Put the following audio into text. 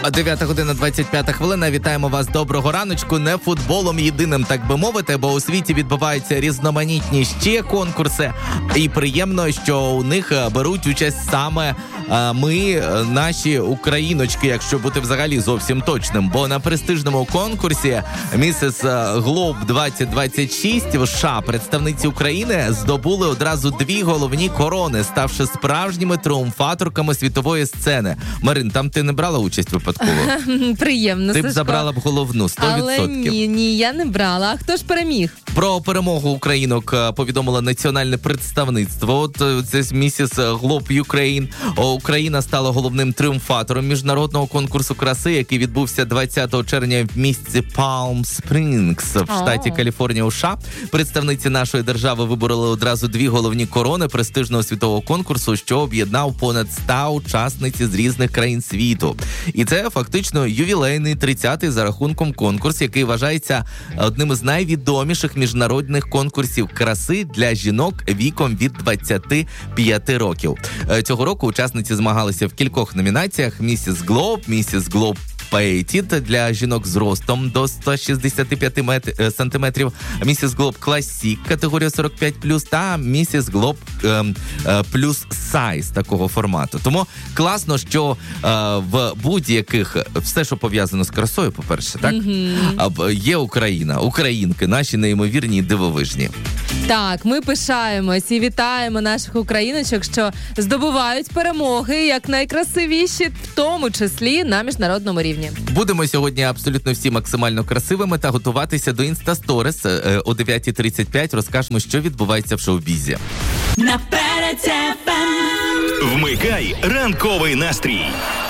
9 година 25 хвилина. Вітаємо вас. Доброго раночку. Не футболом єдиним, так би мовити, бо у світі відбуваються різноманітні ще конкурси. І приємно, що у них беруть участь саме ми, наші україночки, якщо бути взагалі зовсім точним. Бо на престижному конкурсі Mrs. Globe 2026 в США представниці України здобули одразу 2 головні корони, ставши справжніми тріумфаторками світової сцени. Марин, там ти не брала участь випадково? Приємно, Ти б Сашко. забрала б головну, 100%. Але ні, я не брала. А хто ж переміг? Про перемогу українок повідомило національне представництво. От це Mrs. Globe Ukraine. Україна стала головним тріумфатором міжнародного конкурсу краси, який відбувся 20 червня в місті Palm Springs в штаті Каліфорнія у США. Представниці нашої держави вибороли одразу 2 головні корони престижного світового конкурсу, що об'єднав понад 100 учасниць з різних країн світу. І це фактично ювілейний 30-й за рахунком конкурс, який вважається одним із найвідоміших міжнародних конкурсів краси для жінок віком від 25 років. Цього року учасниці змагалися в кількох номінаціях: Mrs. Globe, Mrs. Globe Petite для жінок з ростом до 165 сантиметрів, Mrs. Globe Classic категорія 45+, та Mrs. Globe Plus Size такого формату. Тому класно, що в будь-яких, все, що пов'язано з красою, по-перше, так? Є Україна, українки, наші неймовірні і дивовижні. Так, ми пишаємось і вітаємо наших україночок, що здобувають перемоги як найкрасивіші, в тому числі на міжнародному рівні. Будемо сьогодні абсолютно всі максимально красивими та готуватися до Інстасторіс. О 9:35 розкажемо, що відбувається в шоу-бізі. Вмикай ранковий настрій.